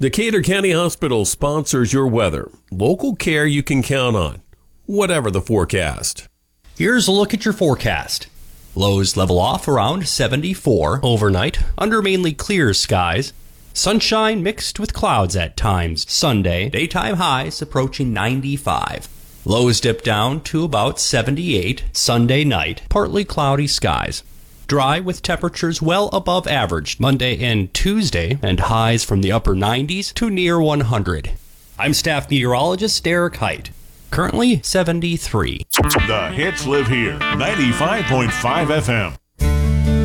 Decatur County Hospital sponsors your weather. Local care you can count on, whatever the forecast. Here's a look at your forecast. Lows level off around 74 overnight, under mainly clear skies. Sunshine mixed with clouds at times. Sunday, daytime highs approaching 95. Lows dip down to about 78. Sunday night, partly cloudy skies. Dry with temperatures well above average Monday and Tuesday, and highs from the upper 90s to near 100. I'm staff meteorologist Derek Height. Currently 73. The hits live here. 95.5 FM.